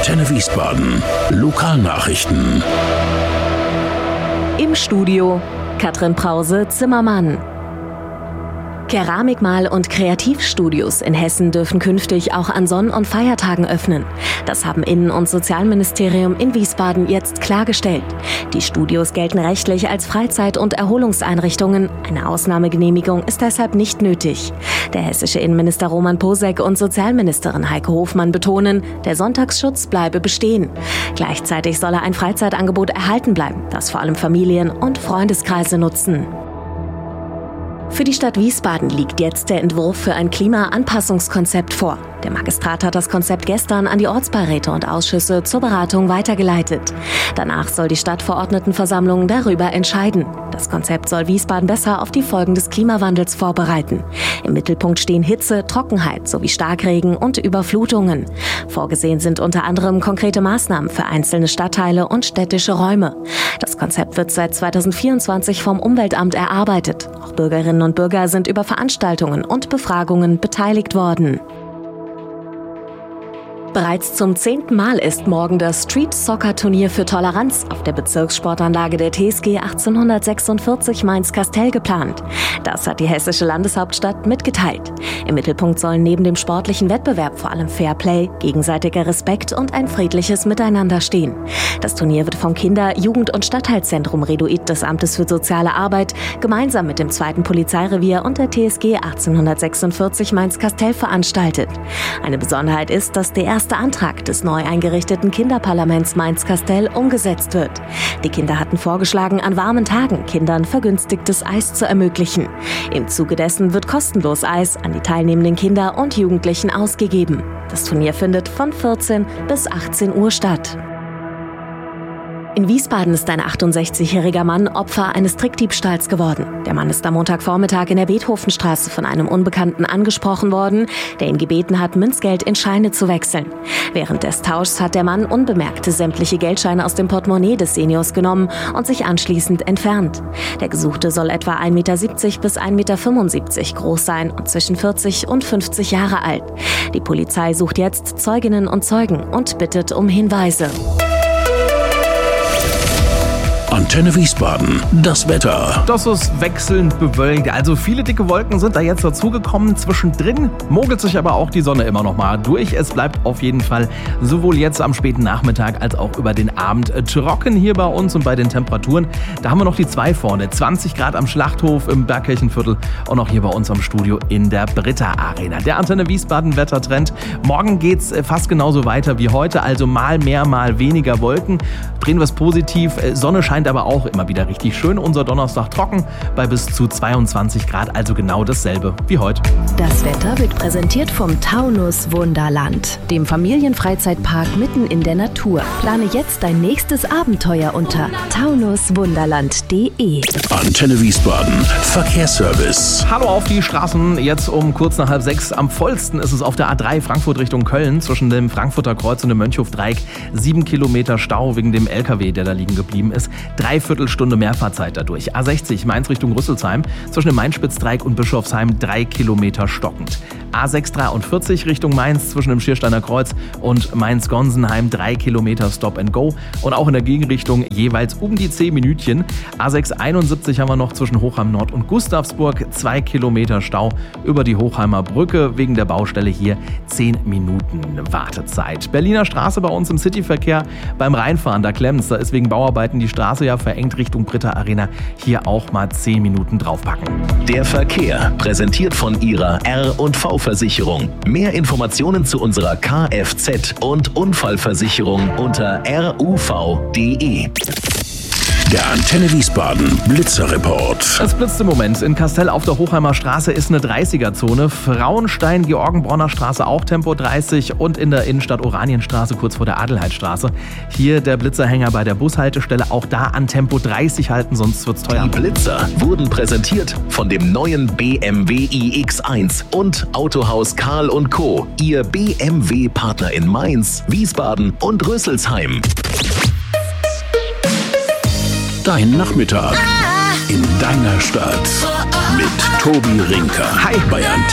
Antenne Wiesbaden. Lokalnachrichten. Im Studio Katrin Prause-Zimmermann. Keramikmal- und Kreativstudios in Hessen dürfen künftig auch an Sonn- und Feiertagen öffnen. Das haben Innen- und Sozialministerium in Wiesbaden jetzt klargestellt. Die Studios gelten rechtlich als Freizeit- und Erholungseinrichtungen. Eine Ausnahmegenehmigung ist deshalb nicht nötig. Der hessische Innenminister Roman Posek und Sozialministerin Heike Hofmann betonen, der Sonntagsschutz bleibe bestehen. Gleichzeitig solle ein Freizeitangebot erhalten bleiben, das vor allem Familien und Freundeskreise nutzen. Für die Stadt Wiesbaden liegt jetzt der Entwurf für ein Klimaanpassungskonzept vor. Der Magistrat hat das Konzept gestern an die Ortsbeiräte und Ausschüsse zur Beratung weitergeleitet. Danach soll die Stadtverordnetenversammlung darüber entscheiden. Das Konzept soll Wiesbaden besser auf die Folgen des Klimawandels vorbereiten. Im Mittelpunkt stehen Hitze, Trockenheit sowie Starkregen und Überflutungen. Vorgesehen sind unter anderem konkrete Maßnahmen für einzelne Stadtteile und städtische Räume. Das Konzept wird seit 2024 vom Umweltamt erarbeitet. Auch Bürgerinnen und Bürger sind über Veranstaltungen und Befragungen beteiligt worden. Bereits zum 10. Mal ist morgen das Street-Soccer-Turnier für Toleranz auf der Bezirkssportanlage der TSG 1846 Mainz-Kastel geplant. Das hat die hessische Landeshauptstadt mitgeteilt. Im Mittelpunkt sollen neben dem sportlichen Wettbewerb vor allem Fairplay, gegenseitiger Respekt und ein friedliches Miteinander stehen. Das Turnier wird vom Kinder-, Jugend- und Stadtteilzentrum Reduit des Amtes für Soziale Arbeit gemeinsam mit dem 2. Polizeirevier und der TSG 1846 Mainz-Kastel veranstaltet. Eine Besonderheit ist, dass der erste Antrag des neu eingerichteten Kinderparlaments Mainz-Kastel umgesetzt wird. Die Kinder hatten vorgeschlagen, an warmen Tagen Kindern vergünstigtes Eis zu ermöglichen. Im Zuge dessen wird kostenlos Eis an die teilnehmenden Kinder und Jugendlichen ausgegeben. Das Turnier findet von 14 bis 18 Uhr statt. In Wiesbaden ist ein 68-jähriger Mann Opfer eines Trickdiebstahls geworden. Der Mann ist am Montagvormittag in der Beethovenstraße von einem Unbekannten angesprochen worden, der ihn gebeten hat, Münzgeld in Scheine zu wechseln. Während des Tauschs hat der Mann unbemerkt sämtliche Geldscheine aus dem Portemonnaie des Seniors genommen und sich anschließend entfernt. Der Gesuchte soll etwa 1,70 Meter bis 1,75 Meter groß sein und zwischen 40 und 50 Jahre alt. Die Polizei sucht jetzt Zeuginnen und Zeugen und bittet um Hinweise. Antenne Wiesbaden, das Wetter. Das ist wechselnd bewölkt, also viele dicke Wolken sind da jetzt dazugekommen. Zwischendrin mogelt sich aber auch die Sonne immer noch mal durch. Es bleibt auf jeden Fall sowohl jetzt am späten Nachmittag als auch über den Abend trocken hier bei uns und bei den Temperaturen. Da haben wir noch die 2 vorne, 20 Grad am Schlachthof im Bergkirchenviertel und auch hier bei uns am Studio in der Britta Arena. Der Antenne Wiesbaden Wettertrend. Morgen geht's fast genauso weiter wie heute, also mal mehr, mal weniger Wolken. Drehen wir es positiv, Sonne scheint aber auch immer wieder richtig schön. Unser Donnerstag trocken bei bis zu 22 Grad, also genau dasselbe wie heute. Das Wetter wird präsentiert vom Taunus Wunderland, dem Familienfreizeitpark mitten in der Natur. Plane jetzt dein nächstes Abenteuer unter taunuswunderland.de. Antenne Wiesbaden, Verkehrsservice. Hallo auf die Straßen, jetzt um kurz nach 5:30. Am vollsten ist es auf der A3 Frankfurt Richtung Köln zwischen dem Frankfurter Kreuz und dem Mönchhof-Dreieck. 7 Kilometer Stau wegen dem LKW, der da liegen geblieben ist. 3/4 Stunde Mehrfahrzeit dadurch. A60 Mainz Richtung Rüsselsheim zwischen dem Main-Spitz-Dreieck und Bischofsheim 3 Kilometer stockend. A643 Richtung Mainz zwischen dem Schiersteiner Kreuz und Mainz-Gonsenheim 3 Kilometer Stop and Go und auch in der Gegenrichtung jeweils um die 10 Minütchen. A671 haben wir noch zwischen Hochheim Nord und Gustavsburg 2 Kilometer Stau über die Hochheimer Brücke wegen der Baustelle hier 10 Minuten Wartezeit. Berliner Straße bei uns im Cityverkehr beim Reinfahren, da klemmt's, da ist wegen Bauarbeiten die Straße ja verengt Richtung Britta Arena, hier auch mal 10 Minuten draufpacken. Der Verkehr präsentiert von Ihrer R&V-Versicherung. Mehr Informationen zu unserer Kfz- und Unfallversicherung unter ruv.de. Der Antenne Wiesbaden Blitzerreport. Es blitzt im Moment. In Kastel auf der Hochheimer Straße ist eine 30er-Zone. Frauenstein, Georgenbronner Straße auch Tempo 30 und in der Innenstadt Oranienstraße kurz vor der Adelheidstraße. Hier der Blitzerhänger bei der Bushaltestelle. Auch da an Tempo 30 halten, sonst wird's teuer. Die Blitzer wurden präsentiert von dem neuen BMW iX1 und Autohaus Karl & Co. Ihr BMW-Partner in Mainz, Wiesbaden und Rüsselsheim. Dein Nachmittag in deiner Stadt mit Tobi Rinker. Hi. Bei